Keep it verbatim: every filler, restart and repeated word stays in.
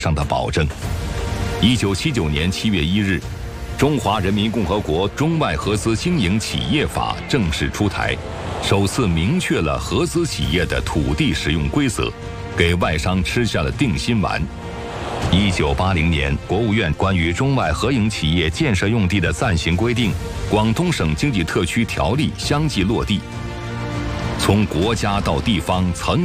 上的保证。一九七九年七月一日，《中华人民共和国中外合资经营企业法》正式出台，首次明确了合资企业的土地使用规则，给外商吃下了定心丸。一九八零年，国务院关于中外合营企业建设用地的暂行规定《广东省经济特区条例》相继落地。从国家到地方层